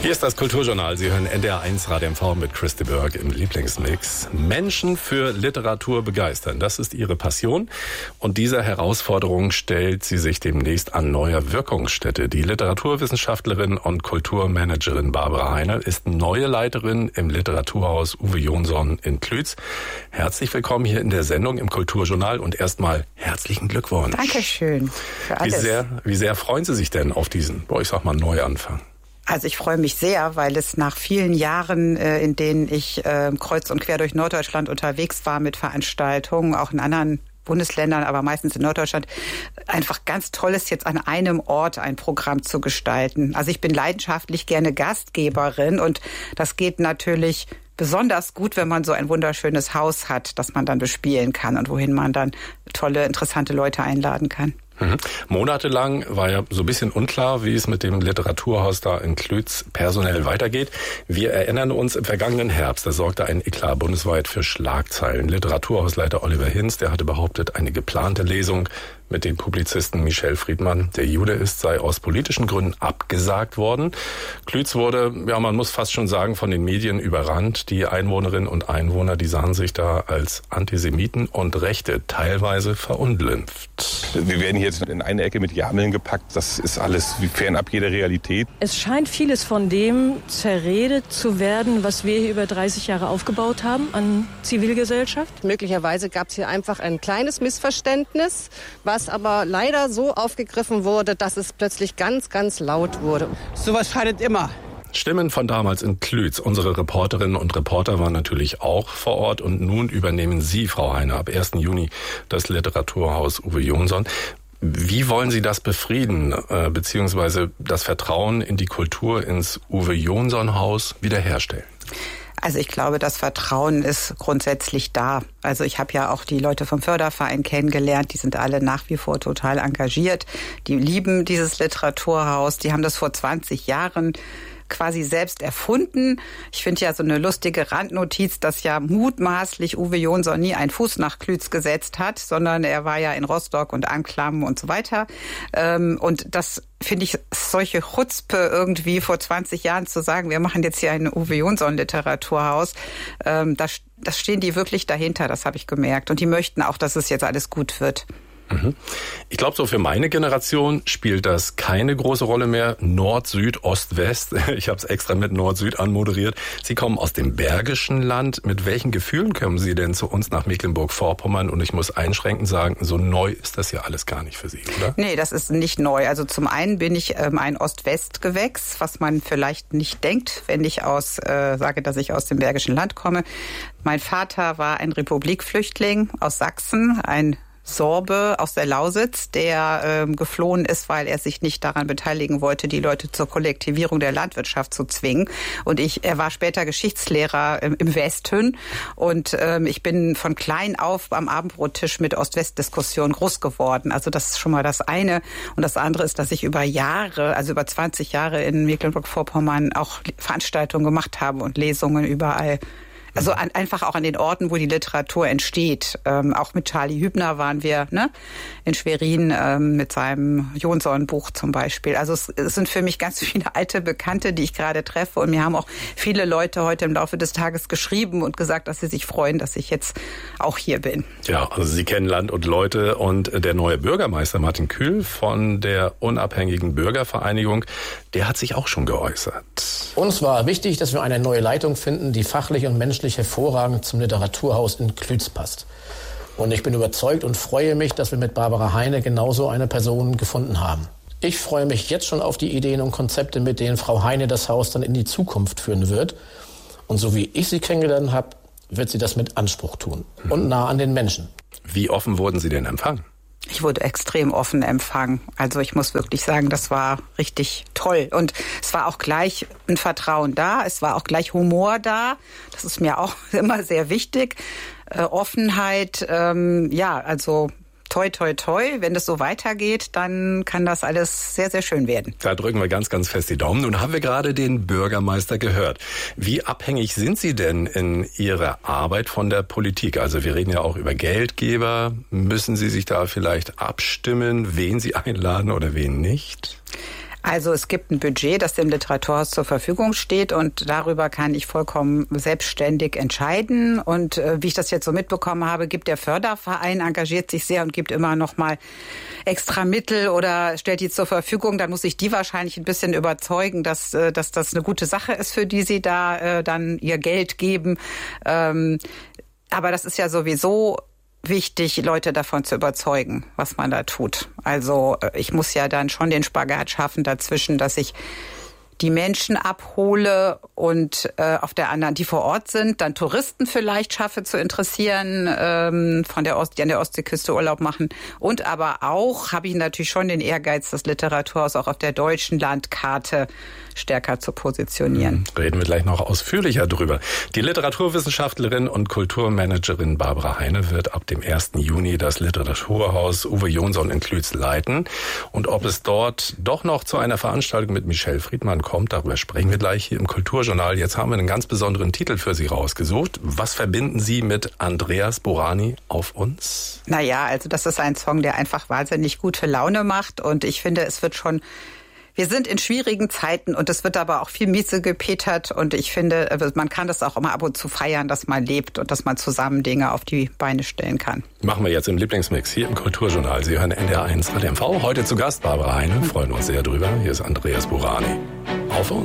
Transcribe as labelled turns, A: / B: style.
A: Hier ist das Kulturjournal. Sie hören NDR1 Radio MV mit Christy Berg im Lieblingsmix. Menschen für Literatur begeistern, das ist ihre Passion. Und dieser Herausforderung stellt sie sich demnächst an neuer Wirkungsstätte. Die Literaturwissenschaftlerin und Kulturmanagerin Barbara Heine ist neue Leiterin im Literaturhaus Uwe Jonsson in Klütz. Herzlich willkommen hier in der Sendung im Kulturjournal und erstmal herzlichen Glückwunsch.
B: Dankeschön für alles.
A: Wie sehr freuen Sie sich denn auf diesen, ich sag mal, Neuanfang?
B: Also ich freue mich sehr, weil es nach vielen Jahren, in denen ich kreuz und quer durch Norddeutschland unterwegs war mit Veranstaltungen, auch in anderen Bundesländern, aber meistens in Norddeutschland, einfach ganz toll ist, jetzt an einem Ort ein Programm zu gestalten. Also ich bin leidenschaftlich gerne Gastgeberin und das geht natürlich besonders gut, wenn man so ein wunderschönes Haus hat, das man dann bespielen kann und wohin man dann tolle, interessante Leute einladen kann.
A: Monatelang war ja so ein bisschen unklar, wie es mit dem Literaturhaus da in Klütz personell weitergeht. Wir erinnern uns, im vergangenen Herbst, da sorgte ein Eklat bundesweit für Schlagzeilen. Literaturhausleiter Oliver Hinz, der hatte behauptet, eine geplante Lesung mit dem Publizisten Michel Friedmann, der Jude ist, sei aus politischen Gründen abgesagt worden. Klütz wurde, man muss fast schon sagen, von den Medien überrannt. Die Einwohnerinnen und Einwohner, die sahen sich da als Antisemiten und Rechte teilweise verunglimpft.
C: Wir werden hier jetzt in eine Ecke mit Jameln gepackt. Das ist alles fernab jeder Realität.
D: Es scheint vieles von dem zerredet zu werden, was wir hier über 30 Jahre aufgebaut haben an Zivilgesellschaft.
E: Möglicherweise gab es hier einfach ein kleines Missverständnis, was aber leider so aufgegriffen wurde, dass es plötzlich ganz, ganz laut wurde.
F: Sowas schadet immer.
A: Stimmen von damals in Klütz. Unsere Reporterinnen und Reporter waren natürlich auch vor Ort und nun übernehmen Sie, Frau Heine, ab 1. Juni das Literaturhaus Uwe Jonsson. Wie wollen Sie das befrieden, beziehungsweise das Vertrauen in die Kultur, ins Uwe Jonsson Haus wiederherstellen?
B: Also ich glaube, das Vertrauen ist grundsätzlich da. Also ich habe ja auch die Leute vom Förderverein kennengelernt, die sind alle nach wie vor total engagiert. Die lieben dieses Literaturhaus, die haben das vor 20 Jahren quasi selbst erfunden. Ich finde ja so eine lustige Randnotiz, dass ja mutmaßlich Uwe Jonsson nie einen Fuß nach Klütz gesetzt hat, sondern er war ja in Rostock und Anklam und so weiter. Und das finde ich solche Chutzpe irgendwie vor 20 Jahren zu sagen, wir machen jetzt hier ein Uwe Jonsson Literaturhaus. Das stehen die wirklich dahinter, das habe ich gemerkt. Und die möchten auch, dass es jetzt alles gut wird.
A: Ich glaube, so für meine Generation spielt das keine große Rolle mehr. Nord, Süd, Ost, West. Ich habe es extra mit Nord-Süd anmoderiert. Sie kommen aus dem Bergischen Land. Mit welchen Gefühlen kommen Sie denn zu uns nach Mecklenburg-Vorpommern? Und ich muss einschränkend sagen, so neu ist das ja alles gar nicht für Sie, oder?
B: Nee, das ist nicht neu. Also zum einen bin ich ein Ost-West-Gewächs, was man vielleicht nicht denkt, wenn ich sage, dass ich aus dem Bergischen Land komme. Mein Vater war ein Republikflüchtling aus Sachsen, ein Sorbe aus der Lausitz, der geflohen ist, weil er sich nicht daran beteiligen wollte, die Leute zur Kollektivierung der Landwirtschaft zu zwingen. Und er war später Geschichtslehrer im Westen. Und ich bin von klein auf am Abendbrottisch mit Ost-West-Diskussionen groß geworden. Also das ist schon mal das eine. Und das andere ist, dass ich über Jahre, also über 20 Jahre in Mecklenburg-Vorpommern auch Veranstaltungen gemacht habe und Lesungen überall. Also einfach auch an den Orten, wo die Literatur entsteht. Auch mit Charlie Hübner waren wir in Schwerin mit seinem Jonsson-Buch zum Beispiel. Also es sind für mich ganz viele alte Bekannte, die ich gerade treffe. Und mir haben auch viele Leute heute im Laufe des Tages geschrieben und gesagt, dass sie sich freuen, dass ich jetzt auch hier bin.
A: Ja, also Sie kennen Land und Leute. Und der neue Bürgermeister Martin Kühl von der Unabhängigen Bürgervereinigung, der hat sich auch schon geäußert.
G: Uns war wichtig, dass wir eine neue Leitung finden, die fachlich und menschlich hervorragend zum Literaturhaus in Klütz passt. Und ich bin überzeugt und freue mich, dass wir mit Barbara Heine genauso eine Person gefunden haben. Ich freue mich jetzt schon auf die Ideen und Konzepte, mit denen Frau Heine das Haus dann in die Zukunft führen wird. Und so wie ich sie kennengelernt habe, wird sie das mit Anspruch tun und nah an den Menschen.
A: Wie offen wurden Sie denn empfangen?
B: Ich wurde extrem offen empfangen. Also ich muss wirklich sagen, das war richtig toll. Und es war auch gleich ein Vertrauen da. Es war auch gleich Humor da. Das ist mir auch immer sehr wichtig. Offenheit, also toi, toi, toi. Wenn das so weitergeht, dann kann das alles sehr, sehr schön werden.
A: Da drücken wir ganz, ganz fest die Daumen. Nun haben wir gerade den Bürgermeister gehört. Wie abhängig sind Sie denn in Ihrer Arbeit von der Politik? Also wir reden ja auch über Geldgeber. Müssen Sie sich da vielleicht abstimmen, wen Sie einladen oder wen nicht?
B: Also es gibt ein Budget, das dem Literaturhaus zur Verfügung steht und darüber kann ich vollkommen selbstständig entscheiden. Und wie ich das jetzt so mitbekommen habe, gibt der Förderverein, engagiert sich sehr und gibt immer noch mal extra Mittel oder stellt die zur Verfügung. Dann muss ich die wahrscheinlich ein bisschen überzeugen, dass das eine gute Sache ist, für die sie da dann ihr Geld geben. Aber das ist ja sowieso wichtig, Leute davon zu überzeugen, was man da tut. Also ich muss ja dann schon den Spagat schaffen dazwischen, dass ich die Menschen abhole und auf der anderen, die vor Ort sind, dann Touristen vielleicht schaffe zu interessieren, die an der Ostseeküste Urlaub machen. Und aber auch habe ich natürlich schon den Ehrgeiz, das Literaturhaus auch auf der deutschen Landkarte stärker zu positionieren.
A: Reden wir gleich noch ausführlicher drüber. Die Literaturwissenschaftlerin und Kulturmanagerin Barbara Heine wird ab dem 1. Juni das Literaturhaus Uwe Jonsson in Klütz leiten. Und ob es dort doch noch zu einer Veranstaltung mit Michelle Friedmann kommt, darüber sprechen wir gleich hier im Kulturjournal. Jetzt haben wir einen ganz besonderen Titel für Sie rausgesucht. Was verbinden Sie mit Andreas Borani auf uns?
B: Naja, also das ist ein Song, der einfach wahnsinnig gute Laune macht. Und ich finde, wir sind in schwierigen Zeiten und es wird aber auch viel miese gepetert und ich finde, man kann das auch immer ab und zu feiern, dass man lebt und dass man zusammen Dinge auf die Beine stellen kann.
A: Machen wir jetzt im Lieblingsmix hier im Kulturjournal. Sie hören NDR1 ADMV. Heute zu Gast Barbara Heine. Freuen uns sehr drüber. Hier ist Andreas Borani. Auf uns.